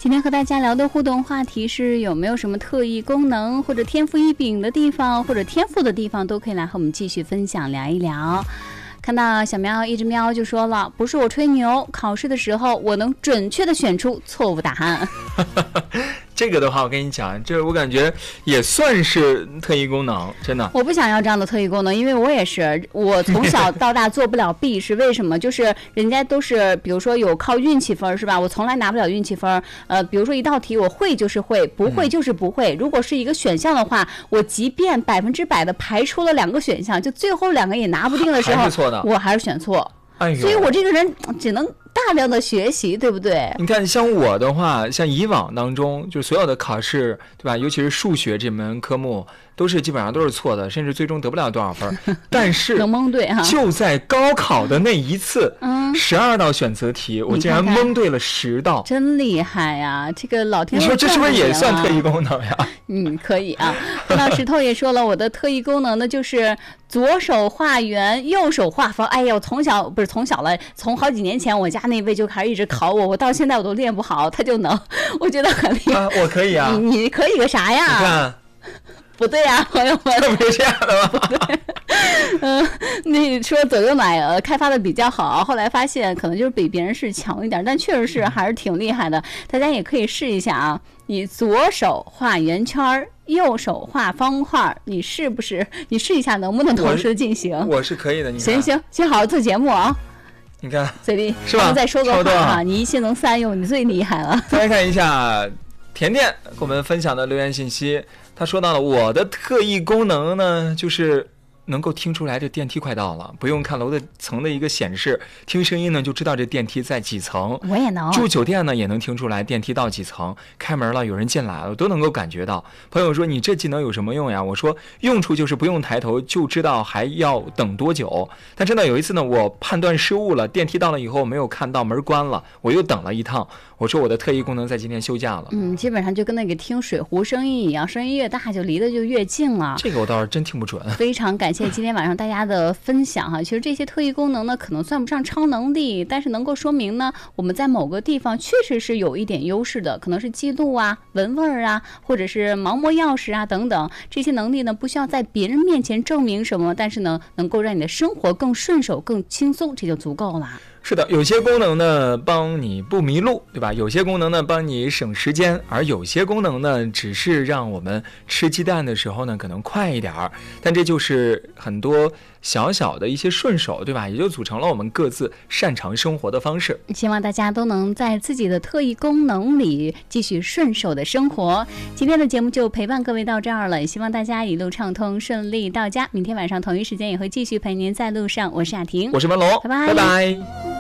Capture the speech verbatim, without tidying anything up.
今天和大家聊的互动话题是有没有什么特异功能或者天赋异禀的地方，或者天赋的地方，都可以来和我们继续分享聊一聊。看到小喵一只喵就说了，不是我吹牛，考试的时候我能准确的选出错误答案。 这个的话我跟你讲，这我感觉也算是特异功能，真的。 我不想要这样的特异功能，因为我也是，我从小到大做不了弊，是为什么？就是人家都是比如说有靠运气分是吧，我从来拿不了运气分。呃，比如说一道题我会就是会，不会就是不会。如果是一个选项的话，我即便百分之百的排除了两个选项，就最后两个也拿不定的时候， 还是错的， 我还是选错。 哎呦， 所以我这个人只能大量的学习，对不对？ 你看，像我的话，像以往当中，就所有的考试，对吧？尤其是数学这门科目，都是基本上都是错的，甚至最终得不了多少分。但是能蒙对哈， 就在高考的那一次， 嗯， 十二道选择题，我竟然蒙对了十道， 真厉害呀！这个老天， 你说这是不是也算特异功能呀？ 嗯，可以啊。那石头也说了，我的特异功能呢，就是左手画圆，右手画方。哎呀，我从小不是从小了，从好几年前我家那位就开始一直考我，我到现在我都练不好，他就能，我觉得很厉害。 啊，我可以啊。 你你可以个啥呀？ 你看， 不对呀、啊，朋友们。 这不是这样的吗？ 不对。嗯、呃，那说左右奶呃开发的比较好，后来发现可能就是比别人是强一点，但确实是还是挺厉害的。大家也可以试一下啊，你左手画圆圈，右手画方块，你是不是？你试一下能不能同时进行？ 我, 我是可以的。你行行，先好好做节目啊。 你看， 嘴里是吧？ 再说个话哈，你一气能三用，你最厉害了。 再来看一下甜甜给我们分享的留言信息，他说到了我的特异功能呢，就是能够听出来这电梯快到了，不用看楼的层的一个显示，听声音呢就知道这电梯在几层。 我也能。 住酒店呢也能听出来电梯到几层，开门了有人进来了，我都能够感觉到。朋友说你这技能有什么用呀？我说用处就是不用抬头就知道还要等多久。但真的有一次呢，我判断失误了，电梯到了以后没有看到门关了，我又等了一趟。我说我的特异功能在今天休假了。 嗯，基本上就跟那个听水壶声音一样，声音越大就离得就越近了。 这个我倒是真听不准。 非常感谢今天晚上大家的分享哈。其实这些特异功能呢，可能算不上超能力，但是能够说明呢，我们在某个地方确实是有一点优势的，可能是记录啊、闻味儿啊，或者是盲摸钥匙啊等等。这些能力呢，不需要在别人面前证明什么，但是呢，能够让你的生活更顺手、更轻松，这就足够了。 是的，有些功能呢帮你不迷路，对吧？有些功能呢帮你省时间，而有些功能呢只是让我们吃鸡蛋的时候呢可能快一点儿，但这就是很多小小的一些顺手，对吧？也就组成了我们各自擅长生活的方式。 希望大家都能在自己的特异功能里继续顺手的生活。今天的节目就陪伴各位到这儿了，也希望大家一路畅通，顺利到家。明天晚上同一时间也会继续陪您在路上。我是雅婷， 我是文龙， 拜拜， 拜拜。